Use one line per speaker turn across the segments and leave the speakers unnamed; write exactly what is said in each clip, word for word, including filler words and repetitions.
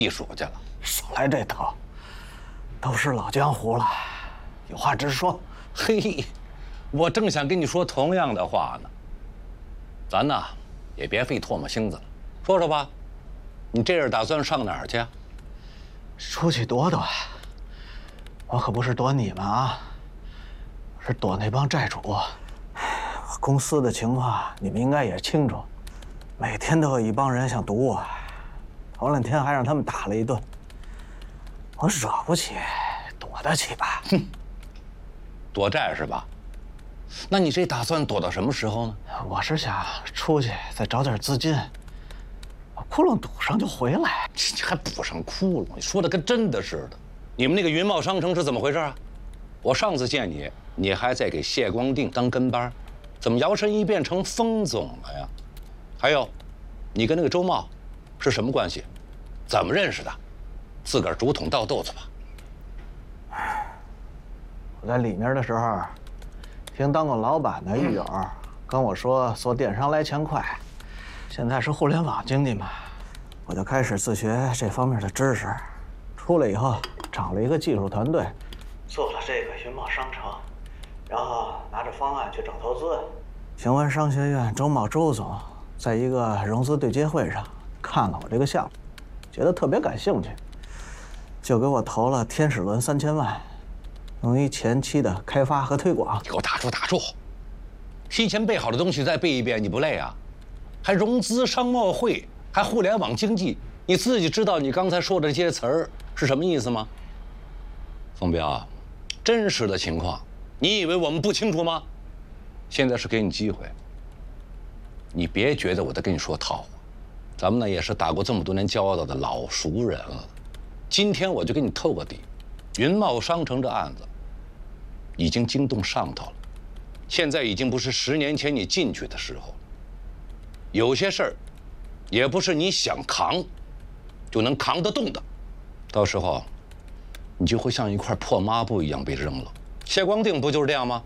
避暑去了。
少来这套，都是老江湖了，有话直说。
嘿，我正想跟你说同样的话呢。咱呐，也别费唾沫星子了，说说吧，你这是打算上哪儿去啊？
出去躲躲。我可不是躲你们啊，是躲那帮债主。公司的情况你们应该也清楚，每天都有一帮人想堵我，头两天还让他们打了一顿。我惹不起，躲得起吧？
哼，躲债是吧？那你这打算躲到什么时候呢？
我是想出去再找点资金，把窟窿堵上就回来。
你还补上窟窿？你说的跟真的似的。你们那个云茂商城是怎么回事啊？我上次见你，你还在给谢光定当跟班，怎么摇身一变成封总了呀？还有，你跟那个周茂是什么关系？怎么认识的？自个儿竹筒倒豆子吧。
我在里面的时候，听当过老板的狱友跟我说，做电商来钱快。现在是互联网经济嘛，我就开始自学这方面的知识。出来以后，找了一个技术团队，做了这个云茂商城，然后拿着方案去找投资。雄安商学院周茂周总在一个融资对接会上看了我这个项目，觉得特别感兴趣，就给我投了天使轮三千万，用于前期的开发和推广。
你给我打住打住！提前背好的东西再背一遍，你不累啊？还融资商贸会，还互联网经济，你自己知道你刚才说的这些词儿是什么意思吗？冯彪，真实的情况，你以为我们不清楚吗？现在是给你机会，你别觉得我在跟你说套话，咱们呢也是打过这么多年交道的老熟人了。今天我就给你透个底，云茂商城这案子已经惊动上头了，现在已经不是十年前你进去的时候。有些事儿，也不是你想扛就能扛得动的，到时候你就会像一块破抹布一样被扔了。谢光定不就是这样吗？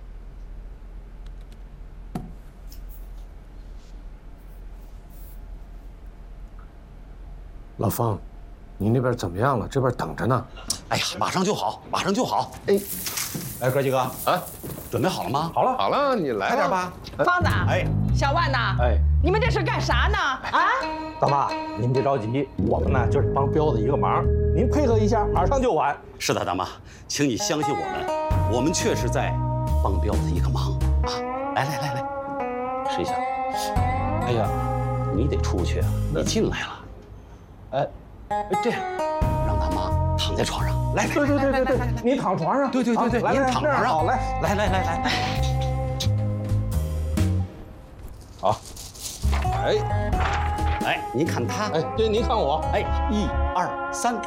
老方，你那边怎么样了？这边等着呢。
哎呀，马上就好，马上就好。哎，哎，哥几个啊，准备好了吗？
好了，好了，你来
快点吧。
方子，
哎，
小万呐，
哎，
你们这是干啥呢？啊？
大妈，您别着急，我们呢就是帮彪子一个忙，您配合一下，马上就完。
是的，大妈，请你相信我们，我们确实在帮彪子一个忙啊！来来来来，试一下。哎呀，你得出去啊，你进来了。哎，这样，让大妈躺在床上。来来，
对对对对对，你躺床上。
对对对对，
来
您躺床上。
好，来
来来来来来。
好。哎，
哎，您看他。
哎，对，您看我。
哎，一二三。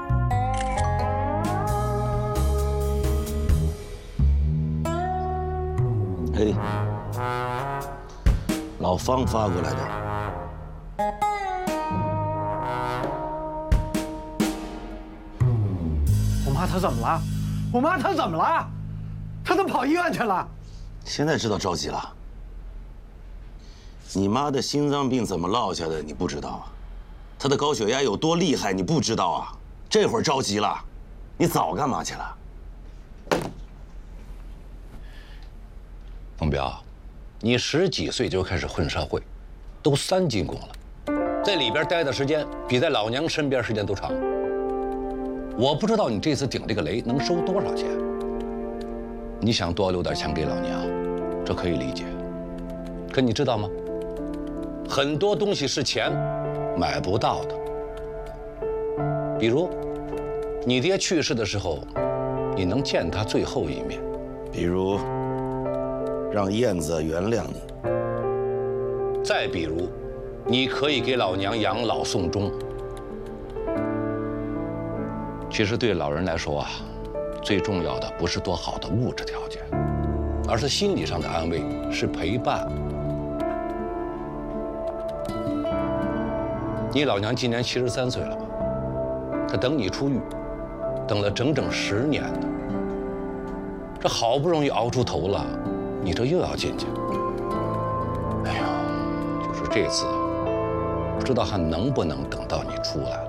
嘿，老方发过来的。
我妈她怎么了？我妈她怎么了？她怎么跑医院去了？
现在知道着急了。你妈的心脏病怎么落下的？你不知道啊？她的高血压有多厉害？你不知道啊？这会儿着急了，你早干嘛去了？
冯彪，你十几岁就开始混社会，都三进宫了，在里边待的时间比在老娘身边时间都长。我不知道你这次顶这个雷能收多少钱。你想多留点钱给老娘，这可以理解。可你知道吗？很多东西是钱买不到的。比如，你爹去世的时候，你能见他最后一面。
比如，让燕子原谅你。
再比如，你可以给老娘养老送终。其实对老人来说啊，最重要的不是多好的物质条件，而是心理上的安慰，是陪伴。你老娘今年七十三岁了吧？她等你出狱，等了整整十年呢。这好不容易熬出头了，你这又要进去。哎呦，就是这次，不知道还能不能等到你出来了。